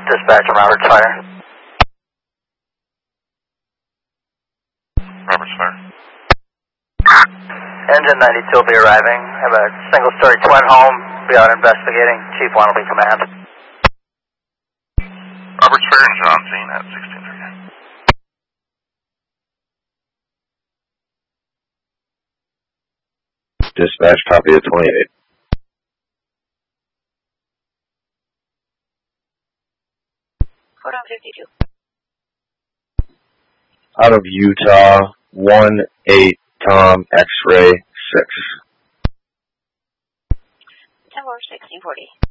Dispatch from Roberts Fire. Roberts Fire. Engine 92 will be arriving. I have a single-story twin home. Be out investigating. Chief 1 will be command. Roberts Fire and John scene at 16:30. Dispatch, copy of 28. Code on 52. Out of Utah, 1-8 Tom X-ray 6. 10-4, 1640.